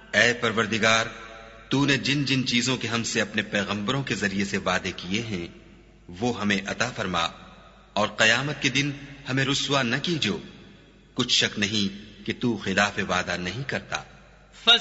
ऐ परवरदिगार, तूने जिन जिन चीजों के हमसे अपने पैगंबरों के जरिए से वादे किए हैं वो हमें अता फरमा, और कयामत के दिन हमें रुस्वा न कीजो। कुछ शक नहीं कि तू खिलाफ वादा नहीं करता।